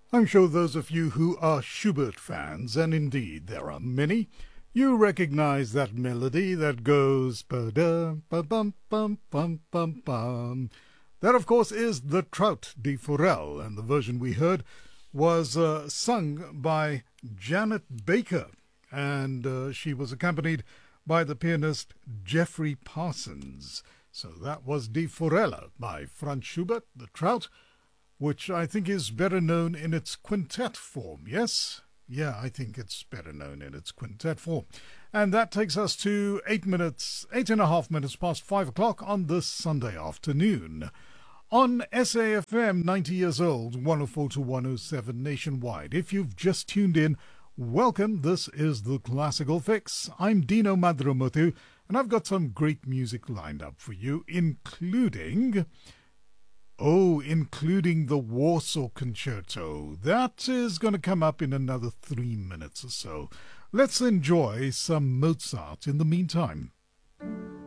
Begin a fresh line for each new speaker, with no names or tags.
I'm sure those of you who are Schubert fans, and indeed there are many, you recognize that melody that goes ba-da, ba-bum, bum, bum, bum, bum. That, of course, is the Trout de Forel, and the version we heard was sung by Janet Baker, and she was accompanied by the pianist Jeffrey Parsons. So that was Die Forelle by Franz Schubert, the Trout, which I think is better known in its quintet form, yes? Yeah, I think it's better known in its quintet form. And that takes us to 8.5 minutes past 5 o'clock on this Sunday afternoon. On SAFM, 90 years old, 104 to 107 nationwide. If you've just tuned in, welcome. This is the Classical Fix. I'm Dino Madromuthu, and I've got some great music lined up for you, including the Warsaw Concerto. That is going to come up in another 3 minutes or so. Let's enjoy some Mozart in the meantime.